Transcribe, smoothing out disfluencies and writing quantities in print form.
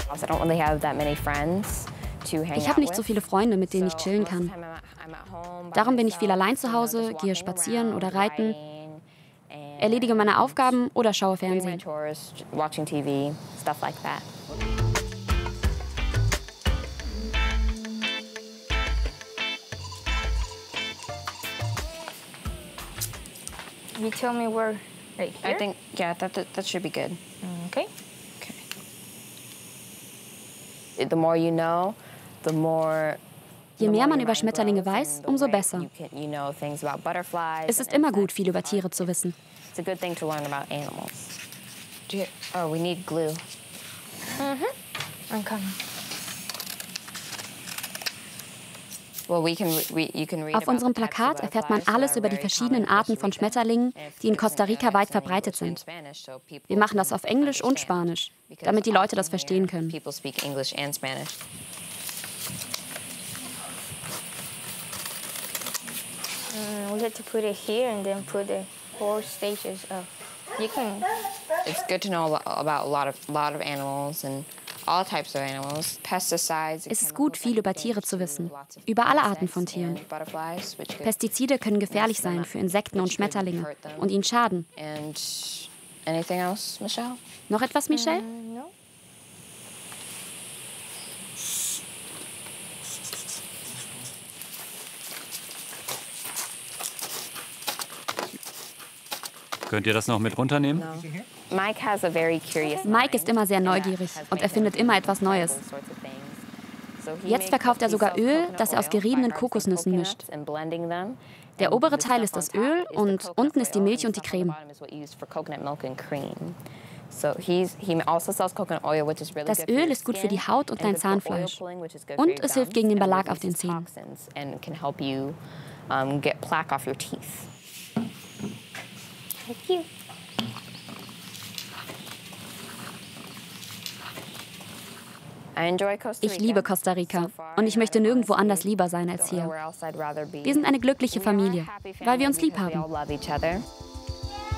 Ich habe nicht so viele Freunde, mit denen ich chillen kann. Darum bin ich viel allein zu Hause, gehe spazieren oder reiten, erledige meine Aufgaben oder schaue Fernsehen. You tell me where, right here? I think, yeah, that should be good. Okay. Okay. The more you know, the more. Je mehr man über Schmetterlinge weiß, umso besser. Es ist immer gut, viel über Tiere zu wissen. It's a good thing to learn about animals. Oh, we need glue. I'm coming. Auf unserem Plakat erfährt man alles über die verschiedenen Arten von Schmetterlingen, die in Costa Rica weit verbreitet sind. Wir machen das auf Englisch und Spanisch, damit die Leute das verstehen können. We had to put it here and then put the 4 stages of. You can. It's good to know about a lot of animals and all types of animals. Pesticides. Es ist gut, viel über Tiere zu wissen, über alle Arten von Tieren. Pestizide können gefährlich sein für Insekten und Schmetterlinge und ihnen schaden. And anything else, Michelle? Noch etwas, Michelle? No. Könnt ihr das noch mit runternehmen? Mike ist immer sehr neugierig und er findet immer etwas Neues. Jetzt verkauft er sogar Öl, das er aus geriebenen Kokosnüssen mischt. Der obere Teil ist das Öl und unten ist die Milch und die Creme. Das Öl ist gut für die Haut und dein Zahnfleisch. Und es hilft gegen den Belag auf den Zähnen. Thank you. Ich liebe Costa Rica und ich möchte nirgendwo anders lieber sein als hier. Wir sind eine glückliche Familie, weil wir uns lieb haben.